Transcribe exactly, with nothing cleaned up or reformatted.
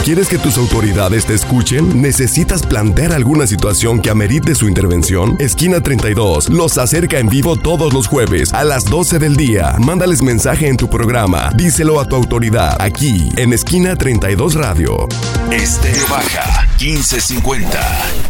¿Quieres que tus autoridades te escuchen? ¿Necesitas plantear alguna situación que amerite su intervención? Esquina treinta y dos los acerca en vivo todos los jueves a las doce del día. Mándales mensaje en tu programa. Díselo a tu autoridad aquí en Esquina treinta y dos Radio. Estéreo Baja quince cincuenta.